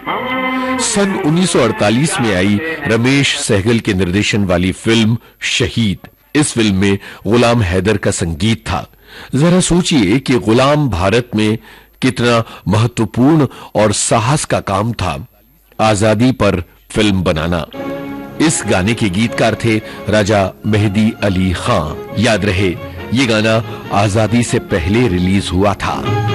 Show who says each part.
Speaker 1: सन 1948 में आई रमेश सहगल के निर्देशन वाली फिल्म शहीद। इस फिल्म में गुलाम हैदर का संगीत था। जरा सोचिए कि गुलाम भारत में कितना महत्वपूर्ण और साहस का काम था आजादी पर फिल्म बनाना। इस गाने के गीतकार थे राजा मेहदी अली खां। याद रहे, ये गाना आजादी से पहले रिलीज हुआ था।